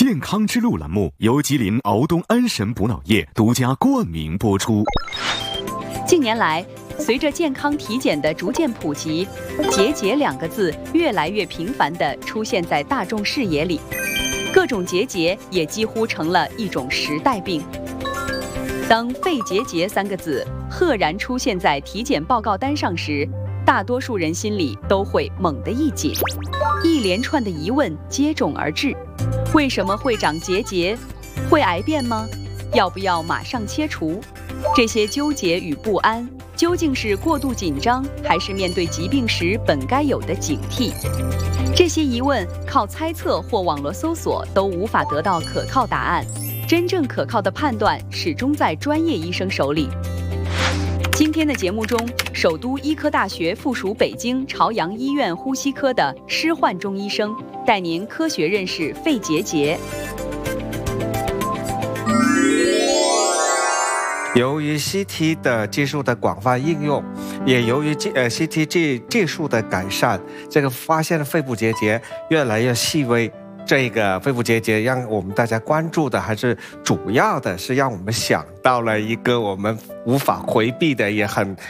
健康之路栏目由吉林敖东安神补脑液独家冠名播出。 近年来，随着健康体检的逐渐普及，结节2个字越来越频繁地出现在大众视野里，各种结节也几乎成了一种时代病。当肺结节3个字赫然出现在体检报告单上时，大多数人心里都会猛地一紧，一连串的疑问接踵而至：为什么会长结节？会癌变吗？要不要马上切除？这些纠结与不安，究竟是过度紧张，还是面对疾病时本该有的警惕？这些疑问靠猜测或网络搜索都无法得到可靠答案，真正可靠的判断始终在专业医生手里。今天的节目中，首都医科大学附属北京朝阳医院呼吸科的施焕忠医生带您科学认识肺结节。 由于 CT 的技术的广泛应用，也由于CT 技术的改善，这个发现的肺部结节越来越细微。这个肺部结节让我们大家关注的，还是主要的是让我们想到了一个我们无法回避的，也很